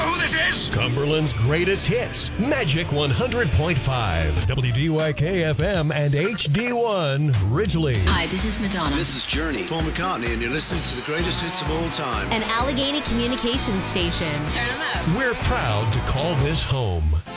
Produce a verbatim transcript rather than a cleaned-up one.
who this is? Cumberland's greatest hits. Magic one hundred point five. W D Y K F M and H D one Ridgely. Hi, this is Madonna. This is Journey. Paul McCartney, and you're listening to the greatest hits of all time. An Allegheny Communications station. Turn them up. We're proud to call this home.